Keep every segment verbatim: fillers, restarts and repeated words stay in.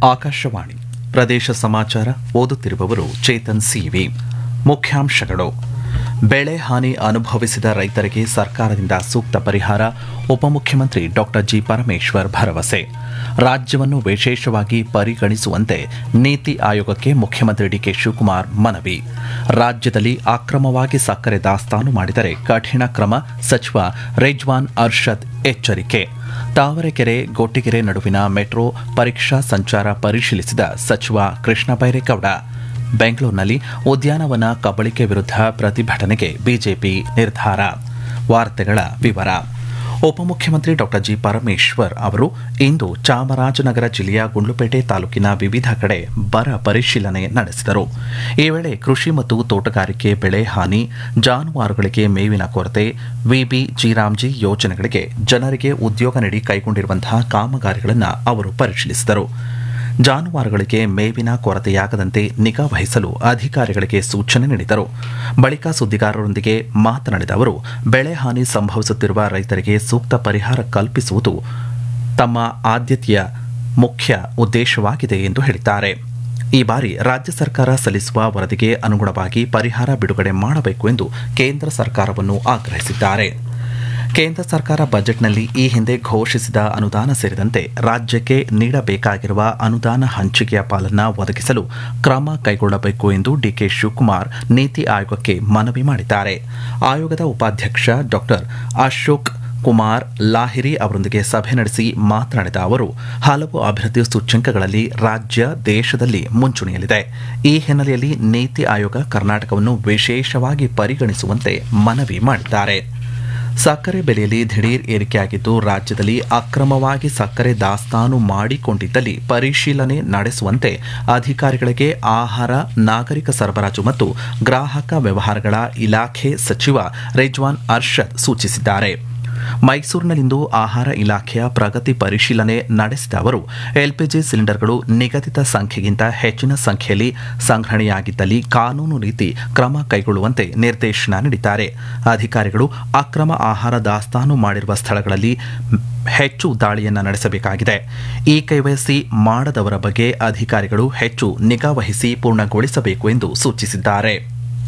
ಆಕಾಶವಾಣಿ ಪ್ರದೇಶ ಸಮಾಚಾರ ಓದುತ್ತಿರುವವರು ಚೇತನ್ ಸಿವಿ. ಮುಖ್ಯಾಂಶಗಳು: ಬೆಳೆ ಹಾನಿ ಅನುಭವಿಸಿದ ರೈತರಿಗೆ ಸರ್ಕಾರದಿಂದ ಸೂಕ್ತ ಪರಿಹಾರ, ಉಪಮುಖ್ಯಮಂತ್ರಿ ಡಾಕ್ಟರ್ ಜಿ ಪರಮೇಶ್ವರ್ ಭರವಸೆ. ರಾಜ್ಯವನ್ನು ವಿಶೇಷವಾಗಿ ಪರಿಗಣಿಸುವಂತೆ ನೀತಿ ಆಯೋಗಕ್ಕೆ ಮುಖ್ಯಮಂತ್ರಿ ಡಿಕೆ ಶಿವಕುಮಾರ್ ಮನವಿ. ರಾಜ್ಯದಲ್ಲಿ ಅಕ್ರಮವಾಗಿ ಸಕ್ಕರೆ ದಾಸ್ತಾನು ಮಾಡಿದರೆ ಕಠಿಣ ಕ್ರಮ, ಸಚಿವ ರಿಜ್ವಾನ್ ಅರ್ಷದ್ ಎಚ್ಚರಿಕೆ. ತಾವರೆಕೆರೆ ಗೊಟ್ಟಿಗೆರೆ ನಡುವಿನ ಮೆಟ್ರೋ ಪರೀಕ್ಷಾ ಸಂಚಾರ ಪರಿಶೀಲಿಸಿದ ಸಚಿವ ಕೃಷ್ಣ ಬೈರೇಗೌಡ. ಬೆಂಗಳೂರಿನಲ್ಲಿ ಉದ್ಯಾನವನ ಕಬಳಿಕೆ ವಿರುದ್ಧ ಪ್ರತಿಭಟನೆಗೆ ಬಿಜೆಪಿ ನಿರ್ಧಾರ. ವಾರ್ತೆಗಳ ವಿವರ. ಉಪಮುಖ್ಯಮಂತ್ರಿ ಡಾಕ್ಟರ್ ಜಿ ಪರಮೇಶ್ವರ್ ಅವರು ಇಂದು ಚಾಮರಾಜನಗರ ಜಿಲ್ಲೆಯ ಗುಂಡ್ಲುಪೇಟೆ ತಾಲೂಕಿನ ವಿವಿಧ ಕಡೆ ಬರ ಪರಿಶೀಲನೆ ನಡೆಸಿದರು. ಈ ವೇಳೆ ಕೃಷಿ ಮತ್ತು ತೋಟಗಾರಿಕೆ ಬೆಳೆ ಹಾನಿ, ಜಾನುವಾರುಗಳಿಗೆ ಮೇವಿನ ಕೊರತೆ, ವಿಬಿ ಜಿರಾಮ್ಜಿ ಯೋಜನೆಗಳಿಗೆ ಜನರಿಗೆ ಉದ್ಯೋಗ ನೀಡಿ ಕೈಗೊಂಡಿರುವಂತಹ ಕಾಮಗಾರಿಗಳನ್ನು ಅವರು ಪರಿಶೀಲಿಸಿದರು. ಜಾನುವಾರುಗಳಿಗೆ ಮೇವಿನ ಕೊರತೆಯಾಗದಂತೆ ನಿಗಾ ವಹಿಸಲು ಅಧಿಕಾರಿಗಳಿಗೆ ಸೂಚನೆ ನೀಡಿದರು. ಬಳಿಕ ಸುದ್ದಿಗಾರರೊಂದಿಗೆ ಮಾತನಾಡಿದ ಅವರು, ಬೆಳೆ ಹಾನಿ ಸಂಭವಿಸುತ್ತಿರುವ ರೈತರಿಗೆ ಸೂಕ್ತ ಪರಿಹಾರ ಕಲ್ಪಿಸುವುದು ತಮ್ಮ ಆದ್ಯತೆಯ ಮುಖ್ಯ ಉದ್ದೇಶವಾಗಿದೆ ಎಂದು ಹೇಳಿದ್ದಾರೆ. ಈ ಬಾರಿ ರಾಜ್ಯ ಸರ್ಕಾರ ಸಲ್ಲಿಸುವ ವರದಿಗೆ ಅನುಗುಣವಾಗಿ ಪರಿಹಾರ ಬಿಡುಗಡೆ ಮಾಡಬೇಕು ಎಂದು ಕೇಂದ್ರ ಸರ್ಕಾರವನ್ನು ಆಗ್ರಹಿಸಿದ್ದಾರೆ. ಕೇಂದ್ರ ಸರ್ಕಾರ ಬಜೆಟ್ನಲ್ಲಿ ಈ ಹಿಂದೆ ಘೋಷಿಸಿದ ಅನುದಾನ ಸೇರಿದಂತೆ ರಾಜ್ಯಕ್ಕೆ ನೀಡಬೇಕಾಗಿರುವ ಅನುದಾನ ಹಂಚಿಕೆಯ ಪಾಲನ್ನು ಒದಗಿಸಲು ಕ್ರಮ ಕೈಗೊಳ್ಳಬೇಕು ಎಂದು ಡಿಕೆ ಶಿವಕುಮಾರ್ ನೀತಿ ಆಯೋಗಕ್ಕೆ ಮನವಿ ಮಾಡಿದ್ದಾರೆ. ಆಯೋಗದ ಉಪಾಧ್ಯಕ್ಷ ಡಾಕ್ಟರ್ ಅಶೋಕ್ ಕುಮಾರ್ ಲಾಹಿರಿ ಅವರೊಂದಿಗೆ ಸಭೆ ನಡೆಸಿ ಮಾತನಾಡಿದ ಅವರು, ಹಲವು ಅಭಿವೃದ್ಧಿ ಸೂಚ್ಯಂಕಗಳಲ್ಲಿ ರಾಜ್ಯ ದೇಶದಲ್ಲಿ ಮುಂಚೂಣಿಯಲ್ಲಿದೆ. ಈ ಹಿನ್ನೆಲೆಯಲ್ಲಿ ನೀತಿ ಆಯೋಗ ಕರ್ನಾಟಕವನ್ನು ವಿಶೇಷವಾಗಿ ಪರಿಗಣಿಸುವಂತೆ ಮನವಿ ಮಾಡಿದ್ದಾರೆ. ಸಕ್ಕರೆ ಬೆಲೆಯಲ್ಲಿ ದಿಢೀರ್ ಏರಿಕೆಯಾಗಿದ್ದು, ರಾಜ್ಯದಲ್ಲಿ ಅಕ್ರಮವಾಗಿ ಸಕ್ಕರೆ ದಾಸ್ತಾನು ಮಾಡಿಕೊಂಡಿದ್ದಲ್ಲಿ ಪರಿಶೀಲನೆ ನಡೆಸುವಂತೆ ಅಧಿಕಾರಿಗಳಿಗೆ ಆಹಾರ, ನಾಗರಿಕ ಸರಬರಾಜು ಮತ್ತು ಗ್ರಾಹಕ ವ್ಯವಹಾರಗಳ ಇಲಾಖೆ ಸಚಿವ ರಿಜ್ವಾನ್ ಅರ್ಷದ್ ಸೂಚಿಸಿದ್ದಾರೆ. ಮೈಸೂರಿನಲ್ಲಿಂದು ಆಹಾರ ಇಲಾಖೆಯ ಪ್ರಗತಿ ಪರಿಶೀಲನೆ ನಡೆಸಿದ ಅವರು, ಎಲ್ಪಿಜಿ ಸಿಲಿಂಡರ್ಗಳು ನಿಗದಿತ ಸಂಖ್ಯೆಗಿಂತ ಹೆಚ್ಚಿನ ಸಂಖ್ಯೆಯಲ್ಲಿ ಸಂಗ್ರಹಣೆಯಾಗಿದ್ದಲ್ಲಿ ಕಾನೂನು ರೀತಿ ಕ್ರಮ ಕೈಗೊಳ್ಳುವಂತೆ ನಿರ್ದೇಶನ ನೀಡಿದ್ದಾರೆ. ಅಧಿಕಾರಿಗಳು ಅಕ್ರಮ ಆಹಾರ ದಾಸ್ತಾನು ಮಾಡಿರುವ ಸ್ಥಳಗಳಲ್ಲಿ ಹೆಚ್ಚು ದಾಳಿಯನ್ನು ನಡೆಸಬೇಕಾಗಿದೆ. ಈ ಕೆವೈಸಿ ಮಾಡದವರ ಬಗ್ಗೆ ಅಧಿಕಾರಿಗಳು ಹೆಚ್ಚು ನಿಗಾವಹಿಸಿ ಪೂರ್ಣಗೊಳಿಸಬೇಕು ಎಂದು ಸೂಚಿಸಿದ್ದಾರೆ.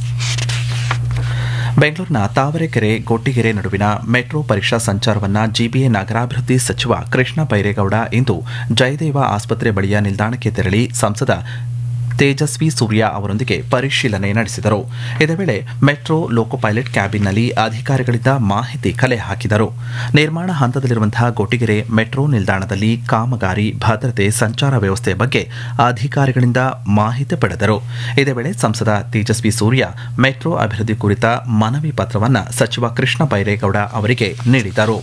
ಬೆಂಗಳೂರಿನ ತಾವರೆಕೆರೆ ಗೊಟ್ಟಿಗೆರೆ ನಡುವಿನ ಮೆಟ್ರೋ ಪರೀಕ್ಷಾ ಸಂಚಾರವನ್ನು ಜಿಬಿಎ ನಗರಾಭಿವೃದ್ಧಿ ಸಚಿವ ಕೃಷ್ಣ ಬೈರೇಗೌಡ ಇಂದು ಜಯದೇವ ಆಸ್ಪತ್ರೆ ಬಳಿಯ ನಿಲ್ದಾಣಕ್ಕೆ ತೆರಳಿ ಸಂಸದ ತೇಜಸ್ವಿ ಸೂರ್ಯ ಅವರೊಂದಿಗೆ ಪರಿಶೀಲನೆ ನಡೆಸಿದರು. ಇದೇ ವೇಳೆ ಮೆಟ್ರೋ ಲೋಕೋ ಪೈಲಟ್ ಕ್ಯಾಬಿನ್ನಲ್ಲಿ ಅಧಿಕಾರಿಗಳಿಂದ ಮಾಹಿತಿ ಕಲೆ ಹಾಕಿದರು. ನಿರ್ಮಾಣ ಹಂತದಲ್ಲಿರುವಂತಹ ಗೊಟ್ಟಿಗೆರೆ ಮೆಟ್ರೋ ನಿಲ್ದಾಣದಲ್ಲಿ ಕಾಮಗಾರಿ, ಭದ್ರತೆ, ಸಂಚಾರ ವ್ಯವಸ್ಥೆ ಬಗ್ಗೆ ಅಧಿಕಾರಿಗಳಿಂದ ಮಾಹಿತಿ ಪಡೆದರು. ಇದೇ ವೇಳೆ ಸಂಸದ ತೇಜಸ್ವಿ ಸೂರ್ಯ ಮೆಟ್ರೋ ಅಭಿವೃದ್ಧಿ ಕುರಿತ ಮನವಿ ಪತ್ರವನ್ನು ಸಚಿವ ಕೃಷ್ಣ ಬೈರೇಗೌಡ ಅವರಿಗೆ ನೀಡಿದರು.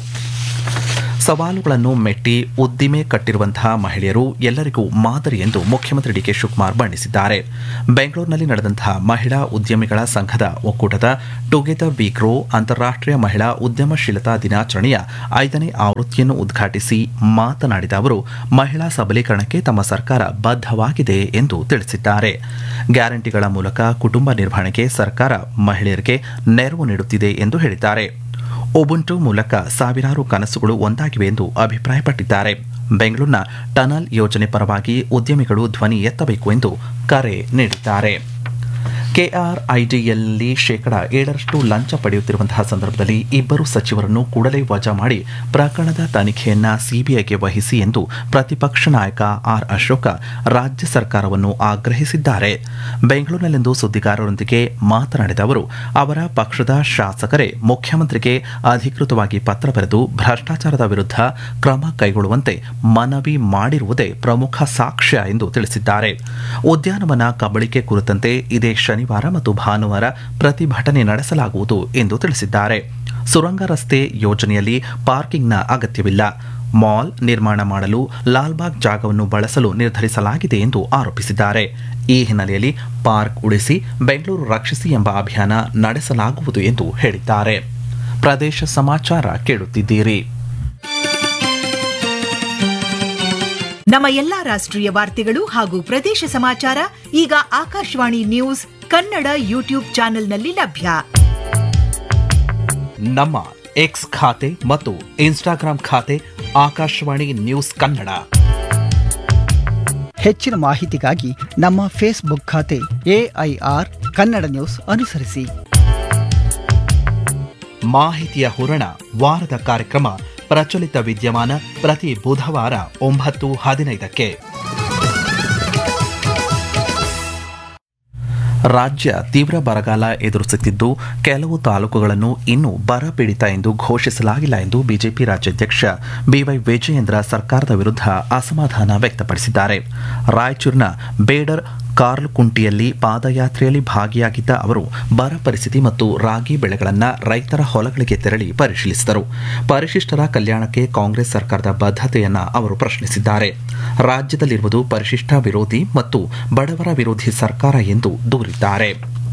ಸವಾಲುಗಳನ್ನು ಮೆಟ್ಟಿ ಉದ್ದಿಮೆ ಕಟ್ಟಿರುವಂತಹ ಮಹಿಳೆಯರು ಎಲ್ಲರಿಗೂ ಮಾದರಿ ಎಂದು ಮುಖ್ಯಮಂತ್ರಿ ಡಿಕೆ ಶಿವಕುಮಾರ್ ಬಣ್ಣಿಸಿದ್ದಾರೆ. ಬೆಂಗಳೂರಿನಲ್ಲಿ ನಡೆದಂತಹ ಮಹಿಳಾ ಉದ್ಯಮಿಗಳ ಸಂಘದ ಒಕ್ಕೂಟದ ಟುಗೆದರ್ ವಿ ಗ್ರೋ ಅಂತಾರಾಷ್ಟ್ರೀಯ ಮಹಿಳಾ ಉದ್ಯಮಶೀಲತಾ ದಿನಾಚರಣೆಯ ಐದನೇ ಆವೃತ್ತಿಯನ್ನು ಉದ್ಘಾಟಿಸಿ ಮಾತನಾಡಿದ ಅವರು, ಮಹಿಳಾ ಸಬಲೀಕರಣಕ್ಕೆ ತಮ್ಮ ಸರ್ಕಾರ ಬದ್ಧವಾಗಿದೆ ಎಂದು ತಿಳಿಸಿದ್ದಾರೆ. ಗ್ಯಾರಂಟಿಗಳ ಮೂಲಕ ಕುಟುಂಬ ನಿರ್ವಹಣೆಗೆ ಸರ್ಕಾರ ಮಹಿಳೆಯರಿಗೆ ನೆರವು ನೀಡುತ್ತಿದೆ ಎಂದು ಹೇಳಿದ್ದಾರೆ. ಉಬುಂಟು ಮೂಲಕ ಸಾವಿರಾರು ಕನಸುಗಳು ಒಂದಾಗಿವೆ ಎಂದು ಅಭಿಪ್ರಾಯಪಟ್ಟಿದ್ದಾರೆ. ಬೆಂಗಳೂರಿನ ಟನಲ್ ಯೋಜನೆ ಪರವಾಗಿ ಉದ್ಯಮಿಗಳು ಧ್ವನಿ ಎತ್ತಬೇಕು ಎಂದು ಕರೆ ನೀಡಿದ್ದಾರೆ. ಕೆಆರ್ಐಡಿಎಲ್ನಲ್ಲಿ ಶೇಕಡಾ ಏಳರಷ್ಟು ಲಂಚ ಪಡೆಯುತ್ತಿರುವಂತಹ ಸಂದರ್ಭದಲ್ಲಿ ಇಬ್ಬರು ಸಚಿವರನ್ನು ಕೂಡಲೇ ವಜಾ ಮಾಡಿ ಪ್ರಕರಣದ ತನಿಖೆಯನ್ನು ಸಿಬಿಐಗೆ ವಹಿಸಿ ಎಂದು ಪ್ರತಿಪಕ್ಷ ನಾಯಕ ಆರ್ ಅಶೋಕ ರಾಜ್ಯ ಸರ್ಕಾರವನ್ನು ಆಗ್ರಹಿಸಿದ್ದಾರೆ. ಬೆಂಗಳೂರಿನಲ್ಲಿಂದು ಸುದ್ದಿಗಾರರೊಂದಿಗೆ ಮಾತನಾಡಿದ ಅವರು, ಅವರ ಪಕ್ಷದ ಶಾಸಕರೇ ಮುಖ್ಯಮಂತ್ರಿಗೆ ಅಧಿಕೃತವಾಗಿ ಪತ್ರ ಬರೆದು ಭ್ರಷ್ಟಾಚಾರದ ವಿರುದ್ಧ ಕ್ರಮ ಕೈಗೊಳ್ಳುವಂತೆ ಮನವಿ ಮಾಡಿರುವುದೇ ಪ್ರಮುಖ ಸಾಕ್ಷ್ಯ ಎಂದು ತಿಳಿಸಿದ್ದಾರೆ. ಉದ್ಯಾನವನ ಕಬಳಿಕೆ ಕುರಿತಂತೆ ಇದೇ ಶನಿವಾರ ಮತ್ತು ಭಾನುವಾರ ಪ್ರತಿಭಟನೆ ನಡೆಸಲಾಗುವುದು ಎಂದು ತಿಳಿಸಿದ್ದಾರೆ. ಸುರಂಗ ರಸ್ತೆ ಯೋಜನೆಯಲ್ಲಿ ಪಾರ್ಕಿಂಗ್ನ ಅಗತ್ಯವಿಲ್ಲ. ಮಾಲ್ ನಿರ್ಮಾಣ ಮಾಡಲು ಲಾಲ್ಬಾಗ್ ಜಾಗವನ್ನು ಬಳಸಲು ನಿರ್ಧರಿಸಲಾಗಿದೆ ಎಂದು ಆರೋಪಿಸಿದ್ದಾರೆ. ಈ ಹಿನ್ನೆಲೆಯಲ್ಲಿ ಪಾರ್ಕ್ ಉಳಿಸಿ ಬೆಂಗಳೂರು ರಕ್ಷಿಸಿ ಎಂಬ ಅಭಿಯಾನ ನಡೆಸಲಾಗುವುದು ಎಂದು ಹೇಳಿದ್ದಾರೆ. ಪ್ರದೇಶ ಸಮಾಚಾರ ಕೇಳುತ್ತಿದ್ದೀರಿ. ನಮ್ಮ ಎಲ್ಲಾ ರಾಷ್ಟ್ರೀಯ ವಾರ್ತೆಗಳು ಹಾಗೂ ಪ್ರದೇಶ ಸಮಾಚಾರ ಈಗ ಆಕಾಶವಾಣಿ ನ್ಯೂಸ್ ಕನ್ನಡ ಯೂಟ್ಯೂಬ್ ಚಾನೆಲ್ನಲ್ಲಿ ಲಭ್ಯ. ನಮ್ಮ ಎಕ್ಸ್ ಖಾತೆ ಮತ್ತು ಇನ್ಸ್ಟಾಗ್ರಾಂ ಖಾತೆ ಆಕಾಶವಾಣಿ ನ್ಯೂಸ್ ಕನ್ನಡ. ಹೆಚ್ಚಿನ ಮಾಹಿತಿಗಾಗಿ ನಮ್ಮ ಫೇಸ್ಬುಕ್ ಖಾತೆ ಎಐಆರ್ ಕನ್ನಡ ನ್ಯೂಸ್ ಅನುಸರಿಸಿ. ಮಾಹಿತಿಯ ಹೂರಣ ವಾರದ ಕಾರ್ಯಕ್ರಮ ಪ್ರಚಲಿತ ವಿದ್ಯಮಾನ ಪ್ರತಿ ಬುಧವಾರ ಒಂಬತ್ತು ಹದಿನೈದಕ್ಕೆ. ರಾಜ್ಯ ತೀವ್ರ ಬರಗಾಲ ಎದುರಿಸುತ್ತಿದ್ದು ಕೆಲವು ತಾಲೂಕುಗಳನ್ನು ಇನ್ನೂ ಬರಪೀಡಿತ ಎಂದು ಘೋಷಿಸಲಾಗಿಲ್ಲ ಎಂದು ಬಿಜೆಪಿ ರಾಜ್ಯಾಧ್ಯಕ್ಷ ಬಿವೈ ವಿಜಯೇಂದ್ರ ಸರ್ಕಾರದ ವಿರುದ್ಧ ಅಸಮಾಧಾನ ವ್ಯಕ್ತಪಡಿಸಿದ್ದಾರೆ. ರಾಯಚೂರಿನ ಬೇಡರ್ ಕಾರ್ಲ್ಕುಂಟಿಯಲ್ಲಿ ಪಾದಯಾತ್ರೆಯಲ್ಲಿ ಭಾಗಿಯಾಗಿದ್ದ ಅವರು ಬರ ಪರಿಸ್ಥಿತಿ ಮತ್ತು ರಾಗಿ ಬೆಳೆಗಳನ್ನು ರೈತರ ಹೊಲಗಳಿಗೆ ತೆರಳಿ ಪರಿಶೀಲಿಸಿದರು. ಪರಿಶಿಷ್ಟರ ಕಲ್ಯಾಣಕ್ಕೆ ಕಾಂಗ್ರೆಸ್ ಸರ್ಕಾರದ ಬದ್ಧತೆಯನ್ನು ಅವರು ಪ್ರಶ್ನಿಸಿದ್ದಾರೆ. ರಾಜ್ಯದಲ್ಲಿರುವುದು ಪರಿಶಿಷ್ಟ ವಿರೋಧಿ ಮತ್ತು ಬಡವರ ವಿರೋಧಿ ಸರ್ಕಾರ ಎಂದು ದೂರಿದ್ದಾರೆ.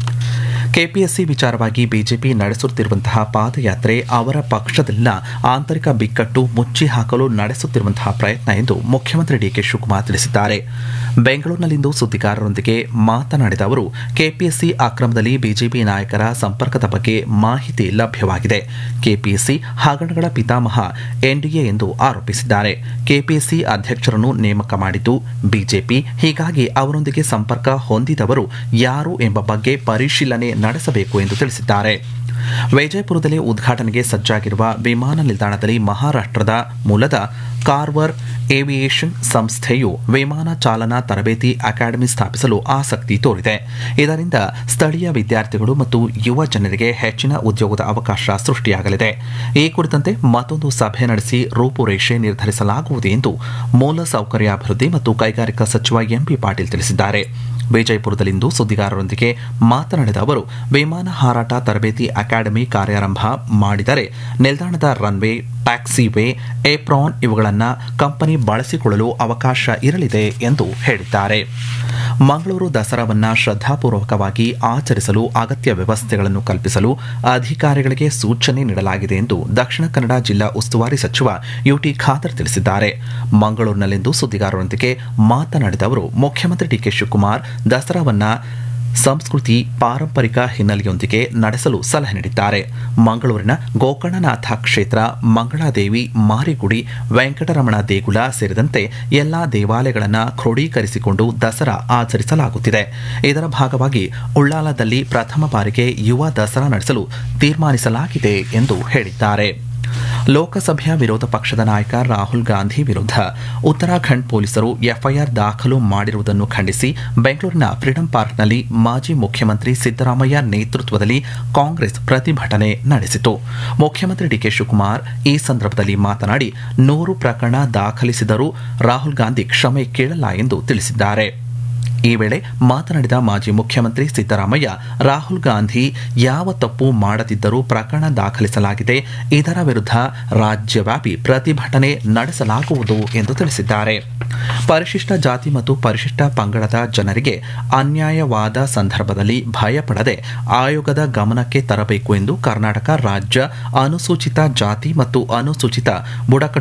ಕೆಪಿಎಸ್ಸಿ ವಿಚಾರವಾಗಿ ಬಿಜೆಪಿ ನಡೆಸುತ್ತಿರುವಂತಹ ಪಾದಯಾತ್ರೆ ಅವರ ಪಕ್ಷದಲ್ಲಿನ ಆಂತರಿಕ ಬಿಕ್ಕಟ್ಟು ಮುಚ್ಚಿ ಹಾಕಲು ನಡೆಸುತ್ತಿರುವಂತಹ ಪ್ರಯತ್ನ ಎಂದು ಮುಖ್ಯಮಂತ್ರಿ ಡಿಕೆ ಶಿವಕುಮಾರ್ ತಿಳಿಸಿದ್ದಾರೆ. ಬೆಂಗಳೂರಿನಲ್ಲಿಂದು ಸುದ್ದಿಗಾರರೊಂದಿಗೆ ಮಾತನಾಡಿದ ಅವರು, ಕೆಪಿಎಸ್ಸಿ ಅಕ್ರಮದಲ್ಲಿ ಬಿಜೆಪಿ ನಾಯಕರ ಸಂಪರ್ಕದ ಬಗ್ಗೆ ಮಾಹಿತಿ ಲಭ್ಯವಾಗಿದೆ. ಕೆಪಿಎಸ್ಸಿ ಹಗರಣಗಳ ಪಿತಾಮಹ ಎನ್ಡಿಎ ಎಂದು ಆರೋಪಿಸಿದ್ದಾರೆ. ಕೆಪಿಎಸ್ಸಿ ಅಧ್ಯಕ್ಷರನ್ನು ನೇಮಕ ಮಾಡಿದ್ದು ಬಿಜೆಪಿ, ಹೀಗಾಗಿ ಅವರೊಂದಿಗೆ ಸಂಪರ್ಕ ಹೊಂದಿದವರು ಯಾರು ಎಂಬ ಬಗ್ಗೆ ಪರಿಶೀಲನೆ ನಡೆಸಬೇಕು ಎಂದು ತಿಳಿಸಿದ್ದಾರೆ. ವಿಜಯಪುರದಲ್ಲಿ ಉದ್ಘಾಟನೆಗೆ ಸಜ್ಜಾಗಿರುವ ವಿಮಾನ ನಿಲ್ದಾಣದಲ್ಲಿ ಮಹಾರಾಷ್ಟ್ರದ ಮೂಲದ ಕಾರ್ವರ್ ಏವಿಯೇಷನ್ ಸಂಸ್ಥೆಯು ವಿಮಾನ ಚಾಲನಾ ತರಬೇತಿ ಅಕಾಡೆಮಿ ಸ್ಥಾಪಿಸಲು ಆಸಕ್ತಿ ತೋರಿದೆ. ಇದರಿಂದ ಸ್ಥಳೀಯ ವಿದ್ಯಾರ್ಥಿಗಳು ಮತ್ತು ಯುವ ಜನರಿಗೆ ಹೆಚ್ಚಿನ ಉದ್ಯೋಗದ ಅವಕಾಶ ಸೃಷ್ಟಿಯಾಗಲಿದೆ. ಈ ಕುರಿತಂತೆ ಮತ್ತೊಂದು ಸಭೆ ನಡೆಸಿ ರೂಪುರೇಷೆ ನಿರ್ಧರಿಸಲಾಗುವುದು ಎಂದು ಮೂಲಸೌಕರ್ಯಾಭಿವೃದ್ಧಿ ಮತ್ತು ಕೈಗಾರಿಕಾ ಸಚಿವ ಎಂಬಿ ಪಾಟೀಲ್ ತಿಳಿಸಿದ್ದಾರೆ. ವಿಜಯಪುರದಲ್ಲಿಂದು ಸುದ್ದಿಗಾರರೊಂದಿಗೆ ಮಾತನಾಡಿದ ಅವರು, ವಿಮಾನ ಹಾರಾಟ ತರಬೇತಿ ಅಕಾಡೆಮಿ ಕಾರ್ಯಾರಂಭ ಮಾಡಿದರೆ ನಿಲ್ದಾಣದ ರನ್ವೇ, ಟ್ಯಾಕ್ಸಿವೇ, ಏಪ್ರಾನ್ ಇವುಗಳನ್ನು ಕಂಪನಿ ಬಳಸಿಕೊಳ್ಳಲು ಅವಕಾಶ ಇರಲಿದೆ ಎಂದು ಹೇಳಿದ್ದಾರೆ. ಮಂಗಳೂರು ದಸರಾವನ್ನು ಶ್ರದ್ಧಾಪೂರ್ವಕವಾಗಿ ಆಚರಿಸಲು ಅಗತ್ಯ ವ್ಯವಸ್ಥೆಗಳನ್ನು ಕಲ್ಪಿಸಲು ಅಧಿಕಾರಿಗಳಿಗೆ ಸೂಚನೆ ನೀಡಲಾಗಿದೆ ಎಂದು ದಕ್ಷಿಣ ಕನ್ನಡ ಜಿಲ್ಲಾ ಉಸ್ತುವಾರಿ ಸಚಿವ ಯುಟಿ ಖಾದರ್ ತಿಳಿಸಿದ್ದಾರೆ. ಮಂಗಳೂರಿನಲ್ಲಿಂದು ಸುದ್ದಿಗಾರರೊಂದಿಗೆ ಮಾತನಾಡಿದ ಅವರು, ಮುಖ್ಯಮಂತ್ರಿ ಡಿಕೆ ಶಿವಕುಮಾರ್ ದಸರಾವನ್ನು ಸಂಸ್ಕೃತಿ ಪಾರಂಪರಿಕ ಹಿನ್ನೆಲೆಯೊಂದಿಗೆ ನಡೆಸಲು ಸಲಹೆ ನೀಡಿದ್ದಾರೆ. ಮಂಗಳೂರಿನ ಗೋಕರ್ಣನಾಥ ಕ್ಷೇತ್ರ, ಮಂಗಳಾದೇವಿ ಮಾರಿಗುಡಿ, ವೆಂಕಟರಮಣ ದೇಗುಲ ಸೇರಿದಂತೆ ಎಲ್ಲಾ ದೇವಾಲಯಗಳನ್ನು ಕ್ರೋಢೀಕರಿಸಿಕೊಂಡು ದಸರಾ ಆಚರಿಸಲಾಗುತ್ತಿದೆ. ಇದರ ಭಾಗವಾಗಿ ಉಳ್ಳಾಲದಲ್ಲಿ ಪ್ರಥಮ ಬಾರಿಗೆ ಯುವ ದಸರಾ ನಡೆಸಲು ತೀರ್ಮಾನಿಸಲಾಗಿದೆ ಎಂದು ಹೇಳಿದ್ದಾರೆ. ಲೋಕಸಭೆಯ ವಿರೋಧ ಪಕ್ಷದ ನಾಯಕ ರಾಹುಲ್ ಗಾಂಧಿ ವಿರುದ್ಧ ಉತ್ತರಾಖಂಡ್ ಪೊಲೀಸರು ಎಫ್ಐಆರ್ ದಾಖಲು ಮಾಡಿರುವುದನ್ನು ಖಂಡಿಸಿ ಬೆಂಗಳೂರಿನ ಫ್ರೀಡಂ ಪಾರ್ಕ್ನಲ್ಲಿ ಮಾಜಿ ಮುಖ್ಯಮಂತ್ರಿ ಸಿದ್ದರಾಮಯ್ಯ ನೇತೃತ್ವದಲ್ಲಿ ಕಾಂಗ್ರೆಸ್ ಪ್ರತಿಭಟನೆ ನಡೆಸಿತು. ಮುಖ್ಯಮಂತ್ರಿ ಡಿಕೆ ಶಿವಕುಮಾರ್ ಈ ಸಂದರ್ಭದಲ್ಲಿ ಮಾತನಾಡಿ, ನೂರು ಪ್ರಕರಣ ದಾಖಲಿಸಿದರೂ ರಾಹುಲ್ ಗಾಂಧಿ ಕ್ಷಮೆ ಕೇಳಲ್ಲ ಎಂದು ತಿಳಿಸಿದ್ದಾರೆ. ಈ ವೇಳೆ ಮಾತನಾಡಿದ ಮಾಜಿ ಮುಖ್ಯಮಂತ್ರಿ ಸಿದ್ದರಾಮಯ್ಯ, ರಾಹುಲ್ ಗಾಂಧಿ ಯಾವ ತಪ್ಪು ಮಾಡದಿದ್ದರೂ ಪ್ರಕರಣ ದಾಖಲಿಸಲಾಗಿದೆ. ಇದರ ವಿರುದ್ಧ ರಾಜ್ಯವ್ಯಾಪಿ ಪ್ರತಿಭಟನೆ ನಡೆಸಲಾಗುವುದು ಎಂದು ತಿಳಿಸಿದ್ದಾರೆ. ಪರಿಶಿಷ್ಟ ಜಾತಿ ಮತ್ತು ಪರಿಶಿಷ್ಟ ಪಂಗಡದ ಜನರಿಗೆ ಅನ್ಯಾಯವಾದ ಸಂದರ್ಭದಲ್ಲಿ ಭಯಪಡದೆ ಆಯೋಗದ ಗಮನಕ್ಕೆ ತರಬೇಕು ಎಂದು ಕರ್ನಾಟಕ ರಾಜ್ಯ ಅನುಸೂಚಿತ ಜಾತಿ ಮತ್ತು ಅನುಸೂಚಿತ ಬುಡಕಟ್ಟು